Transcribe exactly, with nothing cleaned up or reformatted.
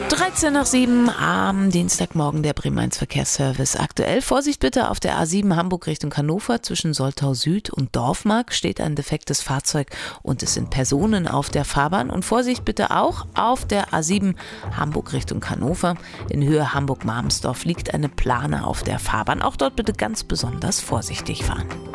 dreizehn nach sieben am Dienstagmorgen der Bremen eins Verkehrsservice. Aktuell Vorsicht bitte auf der A sieben Hamburg Richtung Hannover. Zwischen Soltau Süd und Dorfmark steht ein defektes Fahrzeug und es sind Personen auf der Fahrbahn. Und Vorsicht bitte auch auf der A sieben Hamburg Richtung Hannover. In Höhe Hamburg-Marmsdorf liegt eine Plane auf der Fahrbahn. Auch dort bitte ganz besonders vorsichtig fahren.